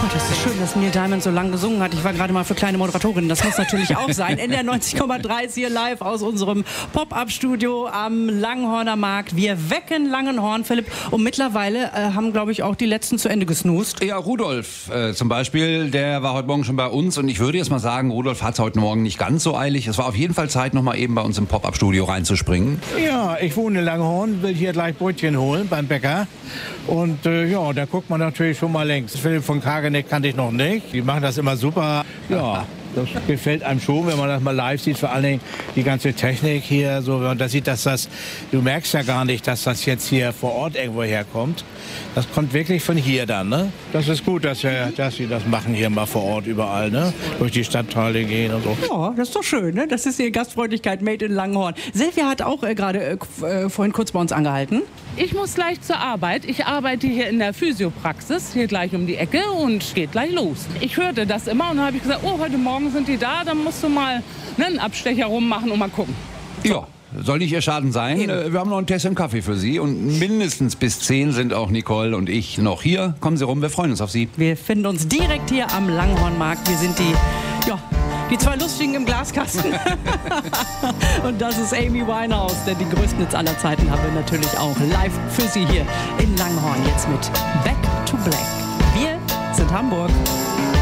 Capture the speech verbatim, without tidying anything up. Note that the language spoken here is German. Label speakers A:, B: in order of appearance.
A: das ist schön, dass Neil Diamond so lange gesungen hat. Ich war gerade mal für kleine Moderatorin. Das muss natürlich auch sein. N D R neunzig Komma drei ist hier live aus unserem Pop-Up-Studio am Langenhorner Markt. Wir wecken Langenhorn, Philipp. Und mittlerweile äh, haben, glaube ich, auch die letzten zu Ende gesnoost.
B: Ja, Rudolf äh, zum Beispiel, der war heute Morgen schon bei uns. Und ich würde jetzt mal sagen, Rudolf hat es heute Morgen nicht ganz so eilig. Es war auf jeden Fall Zeit, noch mal eben bei uns im Pop-Up-Studio reinzuspringen.
C: Ja, ich wohne in Langenhorn, will hier gleich Brötchen holen beim Bäcker. Und äh, ja, da guckt man natürlich schon mal längs. Philipp von Kageneck kannte ich noch nicht. Die machen das immer super. Ja, das gefällt einem schon, wenn man das mal live sieht. Vor allen Dingen die ganze Technik hier. So, wenn man da sieht, dass das, du merkst ja gar nicht, dass das jetzt hier vor Ort irgendwo herkommt. Das kommt wirklich von hier dann, ne? Das ist gut, dass, wir, dass sie das machen hier mal vor Ort überall, ne? Durch die Stadtteile gehen und so.
A: Ja, das ist doch schön, ne? Das ist die Gastfreundlichkeit made in Langenhorn. Silvia hat auch äh, gerade äh, vorhin kurz bei uns angehalten.
D: Ich muss gleich zur Arbeit. Ich arbeite hier in der Physiopraxis, hier gleich um die Ecke und geht gleich los. Ich hörte das immer und dann habe ich gesagt, oh, heute Morgen sind die da, dann musst du mal ne, einen Abstecher rummachen und mal gucken.
B: Ja. Soll nicht ihr Schaden sein. Eben. Wir haben noch einen Test im Kaffee für Sie. Und mindestens bis zehn sind auch Nicole und ich noch hier. Kommen Sie rum, wir freuen uns auf Sie.
A: Wir finden uns direkt hier am Langenhornmarkt. Wir sind die, ja, die zwei Lustigen im Glaskasten. Und das ist Amy Winehouse, denn die größten Hits aller Zeiten haben wir natürlich auch live für Sie hier in Langenhorn. Jetzt mit Back to Black. Wir sind Hamburg.